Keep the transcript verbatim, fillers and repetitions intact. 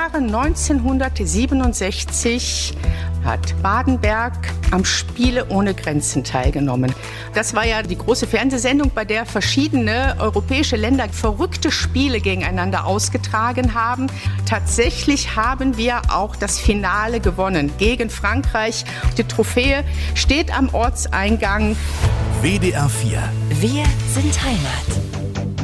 Jahre neunzehnhundertsiebenundsechzig hat Badenberg am Spiele ohne Grenzen teilgenommen. Das war ja die große Fernsehsendung, bei der verschiedene europäische Länder verrückte Spiele gegeneinander ausgetragen haben. Tatsächlich haben wir auch das Finale gewonnen gegen Frankreich. Die Trophäe steht am Ortseingang. W D R vier. Wir sind Heimat.